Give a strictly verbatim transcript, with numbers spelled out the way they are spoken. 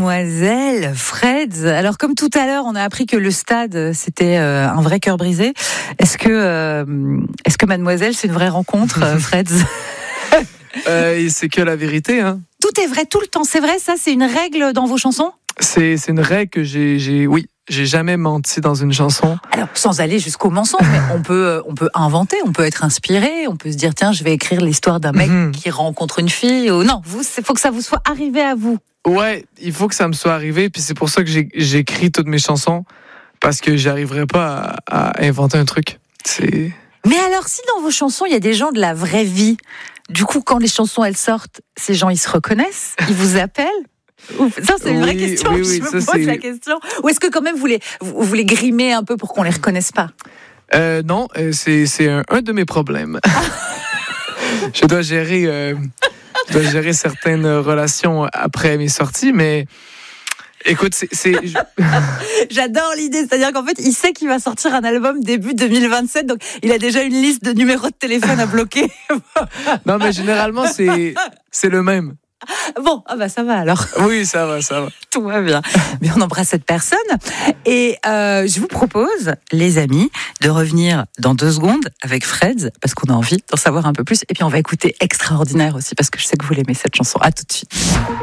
Mademoiselle, Freds. Alors comme tout à l'heure, on a appris que le stade c'était euh, un vrai cœur brisé. Est-ce que euh, est-ce que Mademoiselle c'est une vraie rencontre, euh, Freds? euh, C'est que la vérité. Hein. Tout est vrai tout le temps. C'est vrai, ça c'est une règle dans vos chansons? C'est c'est une règle que j'ai j'ai oui. J'ai jamais menti dans une chanson. Alors, sans aller jusqu'au mensonge, mais on peut, on peut inventer, on peut être inspiré, on peut se dire, tiens, je vais écrire l'histoire d'un mec mmh. qui rencontre une fille. Ou non, vous, il faut que ça vous soit arrivé à vous. Ouais, il faut que ça me soit arrivé, puis c'est pour ça que j'ai, j'écris toutes mes chansons, parce que j'arriverai pas à, à inventer un truc. C'est... Mais alors, si dans vos chansons, il y a des gens de la vraie vie, du coup, quand les chansons, elles sortent, ces gens, ils se reconnaissent, ils vous appellent? Ça, c'est une vraie oui, question. Oui, oui, je me ça, pose c'est... la question. Ou est-ce que quand même vous les, vous, vous les grimez un peu pour qu'on les reconnaisse pas? euh, Non, c'est, c'est un, un de mes problèmes. je dois gérer, euh, je dois gérer certaines relations après mes sorties, mais écoute, c'est. c'est... J'adore l'idée, c'est-à-dire qu'en fait, il sait qu'il va sortir un album début deux mille vingt-sept, donc il a déjà une liste de numéros de téléphone à bloquer. Non, mais généralement, c'est, c'est le même. Bon, ah bah ça va alors. Oui, ça va, ça va. Tout va bien. Mais on embrasse cette personne. Et euh, je vous propose, les amis, de revenir dans deux secondes avec Freds, parce qu'on a envie d'en savoir un peu plus. Et puis on va écouter Extraordinaire aussi, parce que je sais que vous l'aimez cette chanson. À tout de suite.